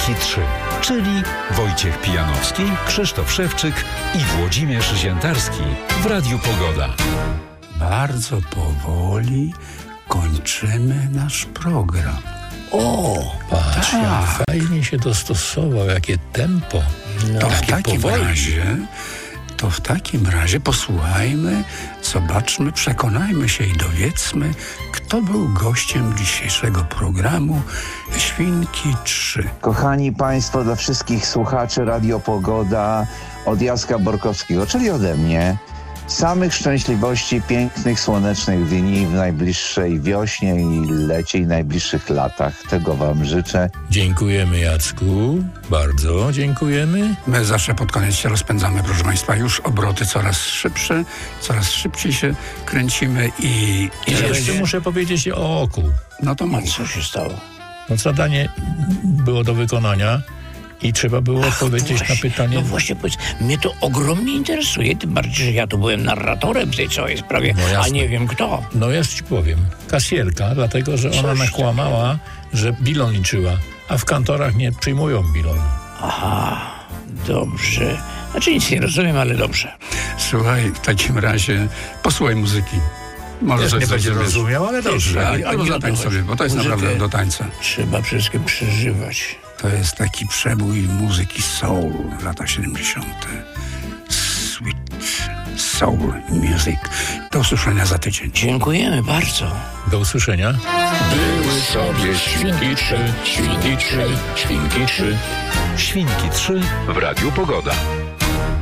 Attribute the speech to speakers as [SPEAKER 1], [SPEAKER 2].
[SPEAKER 1] Świnki 3, czyli Wojciech Pijanowski, Krzysztof Szewczyk i Włodzimierz Ziętarski w Radiu Pogoda.
[SPEAKER 2] Bardzo powoli kończymy nasz program.
[SPEAKER 3] O, patrz, jak fajnie się dostosował, jakie tempo.
[SPEAKER 2] To w takim razie posłuchajmy, zobaczmy, przekonajmy się i dowiedzmy, kto był gościem dzisiejszego programu Świnki 3.
[SPEAKER 4] Kochani Państwo, dla wszystkich słuchaczy Radio Pogoda od Jacka Borkowskiego, czyli ode mnie, samych szczęśliwości, pięknych, słonecznych dni w najbliższej wiośnie i lecie i najbliższych latach. Tego Wam życzę.
[SPEAKER 3] Dziękujemy, Jacku. Bardzo dziękujemy.
[SPEAKER 2] My zawsze pod koniec się rozpędzamy, proszę Państwa. Już obroty coraz szybsze, coraz szybciej się kręcimy i
[SPEAKER 3] jeszcze muszę powiedzieć o oku.
[SPEAKER 2] No to mów.
[SPEAKER 4] Co się stało?
[SPEAKER 3] No, zadanie było do wykonania i trzeba było odpowiedzieć na pytanie.
[SPEAKER 5] No właśnie, mnie to ogromnie interesuje, tym bardziej, że ja tu byłem narratorem w tej całej sprawie, a nie wiem kto.
[SPEAKER 3] No ja ci powiem. Kasjerka, dlatego, że ona nakłamała, że bilon liczyła, a w kantorach nie przyjmują bilonu.
[SPEAKER 5] Aha, dobrze. Znaczy nic nie rozumiem, ale dobrze.
[SPEAKER 2] Słuchaj, w takim razie posłuchaj muzyki. Może
[SPEAKER 3] Też
[SPEAKER 2] coś
[SPEAKER 3] nie będzie
[SPEAKER 2] zrozumiesz.
[SPEAKER 3] rozumiał, ale dobrze.
[SPEAKER 2] Albo zatańcz sobie, bo to jest
[SPEAKER 5] Muzykę
[SPEAKER 2] naprawdę do tańca.
[SPEAKER 5] Trzeba wszystkim przeżywać.
[SPEAKER 2] To jest taki przebój muzyki soul, lata 70. Sweet soul music. Do usłyszenia za tydzień.
[SPEAKER 5] Dziękujemy bardzo.
[SPEAKER 3] Do usłyszenia.
[SPEAKER 5] Były sobie świnki trzy, świnki trzy, świnki trzy.
[SPEAKER 1] Świnki 3 w Radiu Pogoda.